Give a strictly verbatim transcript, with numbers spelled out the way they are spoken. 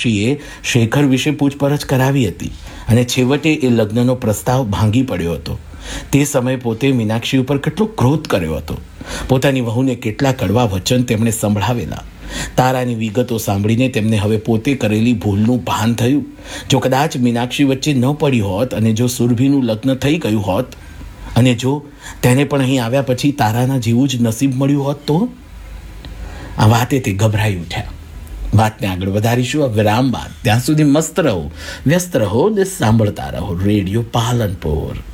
મીનાક્ષીએ શેખર વિશે પૂછપરછ કરાવી હતી અને છેવટે એ લગ્નનો પ્રસ્તાવ ભાંગી પડ્યો હતો. તે સમયે પોતે મીનાક્ષી ઉપર કેટલો ક્રોધ કર્યો હતો. પોતાની વહુને કેટલા કડવા વચન તેમણે સંભળાવેલા. તારાની વિગતો સાંભળીને તેમને હવે પોતે કરેલી ભૂલનું ભાન થયું. જો કદાચ મીનાક્ષી વચ્ચે ન પડી હોત અને જો સુરભીનું લગ્ન થઈ ગયું હોત અને જો તેને પણ અહીં આવ્યા પછી તારાના જેવું જ નસીબ મળ્યું હોત તો આ વાતે તે ગભરાઈ ઉઠ્યા. વાતને આગળ વધારીશું આ વિરામ બાદ. ત્યાં સુધી મસ્ત રહો, વ્યસ્ત રહો ને સાંભળતા રહો રેડિયો પાલનપુર.